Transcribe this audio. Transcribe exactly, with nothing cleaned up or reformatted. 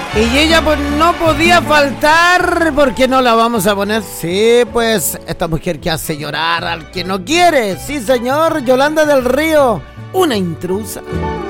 Y ella pues no podía faltar, porque no la vamos a poner. Sí, pues esta mujer que hace llorar al que no quiere. Sí, señor, Yolanda del Río, una intrusa.